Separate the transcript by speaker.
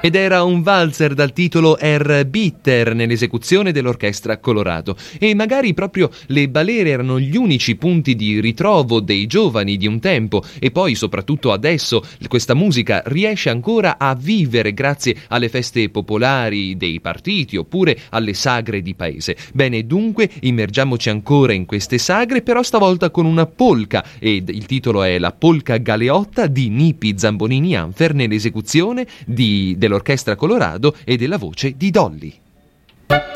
Speaker 1: Ed era un valzer dal titolo Er Bitter nell'esecuzione dell'Orchestra Colorado, e magari proprio le balere erano gli unici punti di ritrovo dei giovani di un tempo, e poi soprattutto adesso questa musica riesce ancora a vivere grazie alle feste popolari dei partiti oppure alle sagre di paese. Bene, dunque immergiamoci ancora in queste sagre, però stavolta con una polka, ed il titolo è La polka galeotta di Nipi Zambonini Anfer nell'esecuzione dell'Orchestra Colorado e della voce di Dolly.